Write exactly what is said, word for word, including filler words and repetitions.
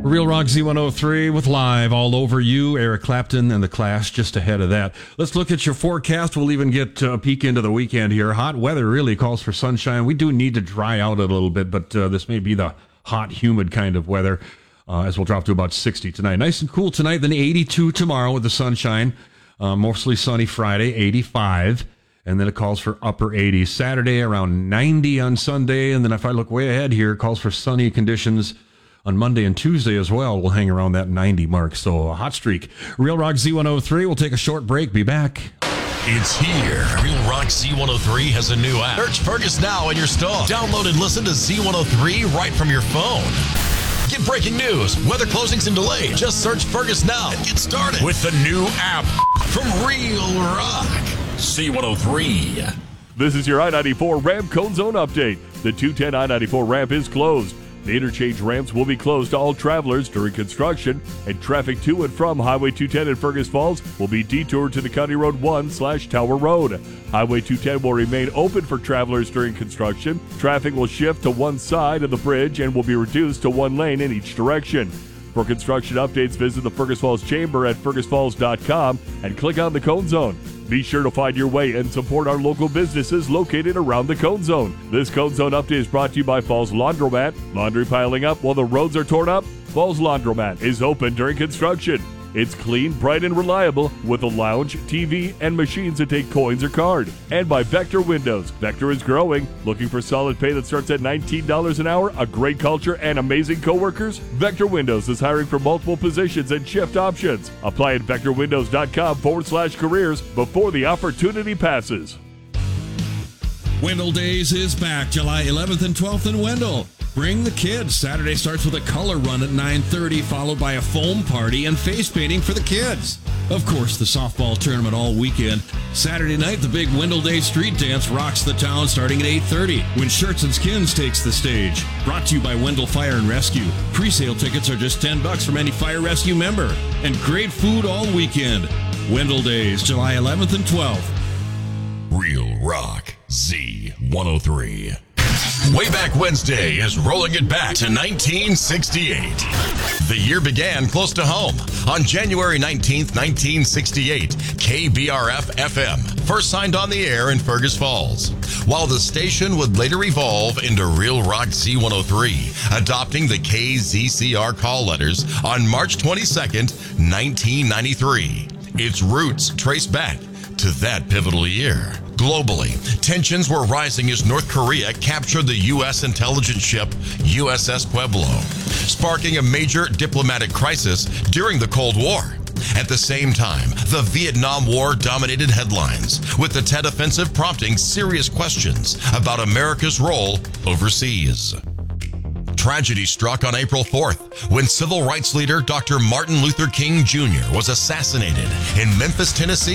Real Rock Z one oh three with Live All Over You, Eric Clapton and The Clash just ahead of that. Let's look at your forecast. We'll even get a peek into the weekend here. Hot weather really calls for sunshine. We do need to dry out a little bit, but uh, this may be the hot, humid kind of weather uh, as we'll drop to about sixty tonight. Nice and cool tonight, then eighty-two tomorrow with the sunshine. Uh, mostly sunny Friday, eighty-five. And then it calls for upper eighties. Saturday around ninety on Sunday. And then if I look way ahead here, it calls for sunny conditions on Monday and Tuesday as well. We'll hang around that ninety mark. So a hot streak. Real Rock Z one oh three. We'll take a short break. Be back. It's here. Real Rock Z one oh three has a new app. Search Fergus now in your store. Download and listen to Z one oh three right from your phone. Get breaking news, weather closings and delays. Just search Fergus now and get started with the new app from Real Rock Z one oh three. This is your I ninety-four ramp cone zone update. The two ten I ninety-four ramp is closed. The interchange ramps will be closed to all travelers during construction, and traffic to and from Highway two ten in Fergus Falls will be detoured to the County Road one slash Tower Road. Highway two ten will remain open for travelers during construction. Traffic will shift to one side of the bridge and will be reduced to one lane in each direction. For construction updates, visit the Fergus Falls Chamber at fergus falls dot com and click on the Cone Zone. Be sure to find your way and support our local businesses located around the Cone Zone. This Cone Zone update is brought to you by Falls Laundromat. Laundry piling up while the roads are torn up? Falls Laundromat is open during construction. It's clean, bright, and reliable with a lounge, T V, and machines that take coins or card. And by Vector Windows. Vector is growing. Looking for solid pay that starts at nineteen dollars an hour, a great culture, and amazing coworkers? Vector Windows is hiring for multiple positions and shift options. Apply at vector windows dot com forward slash careers before the opportunity passes. Wendell Days is back July eleventh and twelfth in Wendell. Bring the kids. Saturday starts with a color run at nine thirty, followed by a foam party and face painting for the kids. Of course, the softball tournament all weekend. Saturday night, the big Wendell Day street dance rocks the town starting at eight thirty when Shirts and Skins takes the stage. Brought to you by Wendell Fire and Rescue. Pre-sale tickets are just ten bucks from any Fire Rescue member. And great food all weekend. Wendell Days, July eleventh and twelfth. Real Rock Z one oh three. Wayback Wednesday is rolling it back to nineteen sixty-eight. The year began close to home. On January nineteenth, nineteen sixty-eight, K B R F F M first signed on the air in Fergus Falls, while the station would later evolve into Real Rock Z one oh three, adopting the K Z C R call letters on March twenty-second, nineteen ninety-three. Its roots trace back to that pivotal year. Globally, tensions were rising as North Korea captured the U S intelligence ship U S S Pueblo, sparking a major diplomatic crisis during the Cold War. At the same time, the Vietnam War dominated headlines, with the Tet Offensive prompting serious questions about America's role overseas. Tragedy struck on April fourth when civil rights leader Doctor Martin Luther King Junior was assassinated in Memphis, Tennessee.